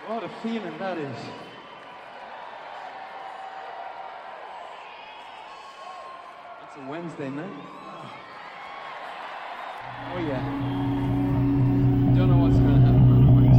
What a feeling that is. It's a Wednesday night. Oh yeah. Don't know what's gonna happen.